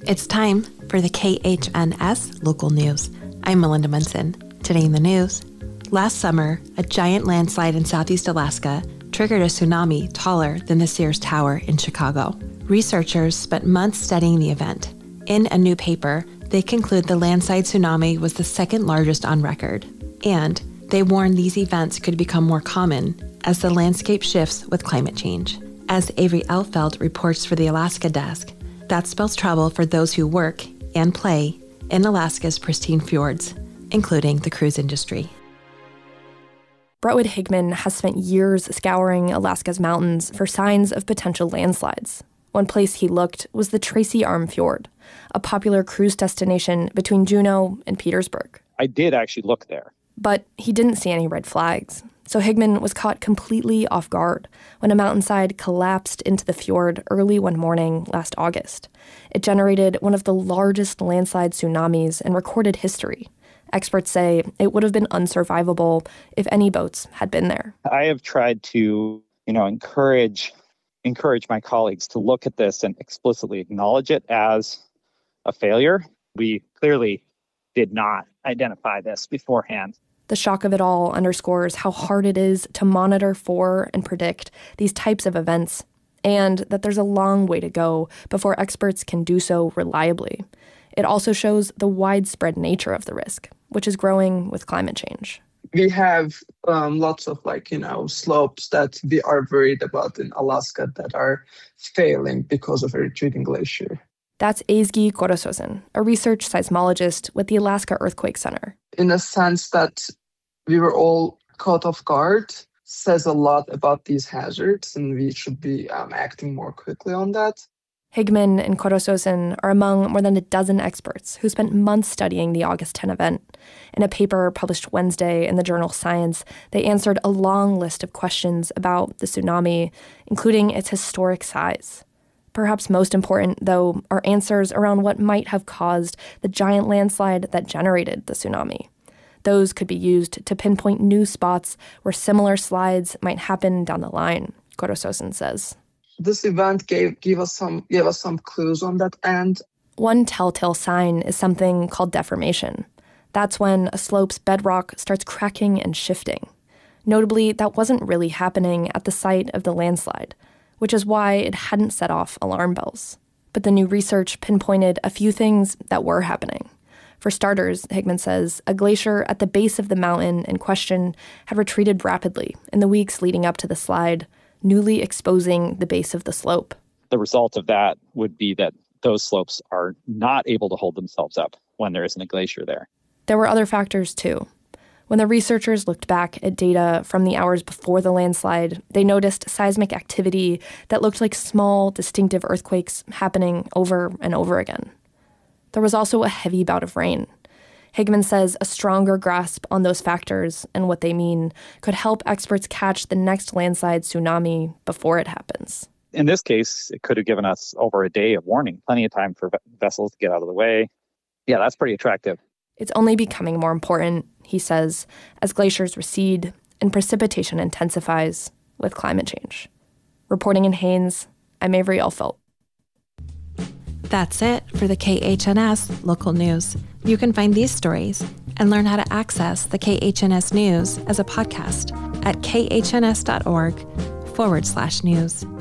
It's time for the KHNS local news. I'm Melinda Munson. Today in the news, last summer, a giant landslide in southeast Alaska triggered a tsunami taller than the Sears Tower in Chicago. Researchers spent months studying the event. In a new paper, they conclude the landslide tsunami was the second largest on record, and they warn these events could become more common as the landscape shifts with climate change. As Avery Elfeld reports for the Alaska Desk, that spells trouble for those who work and play in Alaska's pristine fjords, including the cruise industry. Brentwood Higman has spent years scouring Alaska's mountains for signs of potential landslides. One place he looked was the Tracy Arm Fjord, a popular cruise destination between Juneau and Petersburg. I did actually look there. But he didn't see any red flags. So Higman was caught completely off guard when a mountainside collapsed into the fjord early one morning last August. It generated one of the largest landslide tsunamis in recorded history. Experts say it would have been unsurvivable if any boats had been there. I have tried to, encourage my colleagues to look at this and explicitly acknowledge it as a failure. We clearly did not identify this beforehand. The shock of it all underscores how hard it is to monitor for and predict these types of events, and that there's a long way to go before experts can do so reliably. It also shows the widespread nature of the risk, which is growing with climate change. We have lots of slopes that we are worried about in Alaska that are failing because of a retreating glacier. That's Ezgi Korososen, a research seismologist with the Alaska Earthquake Center. In a sense that we were all caught off guard says a lot about these hazards, and we should be acting more quickly on that. Higman and Korososen are among more than a dozen experts who spent months studying the August 10 event. In a paper published Wednesday in the journal Science, they answered a long list of questions about the tsunami, including its historic size. Perhaps most important, though, are answers around what might have caused the giant landslide that generated the tsunami. Those could be used to pinpoint new spots where similar slides might happen down the line, Korososen says. This event gave us some clues on that end. One telltale sign is something called deformation. That's when a slope's bedrock starts cracking and shifting. Notably, that wasn't really happening at the site of the landslide, which is why it hadn't set off alarm bells. But the new research pinpointed a few things that were happening. For starters, Higman says, a glacier at the base of the mountain in question had retreated rapidly in the weeks leading up to the slide, newly exposing the base of the slope. The result of that would be that those slopes are not able to hold themselves up when there isn't a glacier there. There were other factors, too. When the researchers looked back at data from the hours before the landslide, they noticed seismic activity that looked like small, distinctive earthquakes happening over and over again. There was also a heavy bout of rain. Higman says a stronger grasp on those factors and what they mean could help experts catch the next landslide tsunami before it happens. In this case, it could have given us over a day of warning, plenty of time for vessels to get out of the way. Yeah, that's pretty attractive. It's only becoming more important, he says, as glaciers recede and precipitation intensifies with climate change. Reporting in Haines, I'm Avery Elfelt. That's it for the KHNS local news. You can find these stories and learn how to access the KHNS news as a podcast at khns.org/news.